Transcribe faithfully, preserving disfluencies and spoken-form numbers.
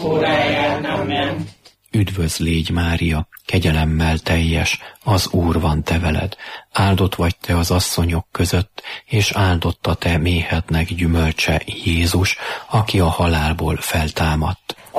Amen. Üdvözl légy, Mária, kegyelemmel teljes, az Úr van te veled. Áldott vagy te az asszonyok között, és áldott a te méhednek gyümölcse, Jézus, aki a halálból feltámadt.